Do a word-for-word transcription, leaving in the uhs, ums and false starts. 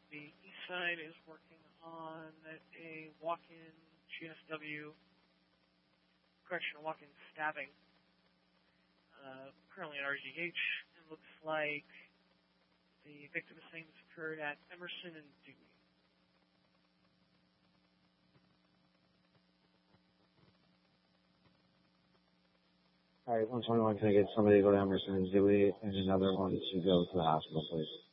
The east side is working on a walk-in G S W, correction, a walk-in stabbing. Uh, currently at R G H, it looks like the victim is saying this occurred at Emerson and Dewey. All right, one twenty-one, can I get somebody to go to Emerson and Dewey and another one to go to the hospital, please?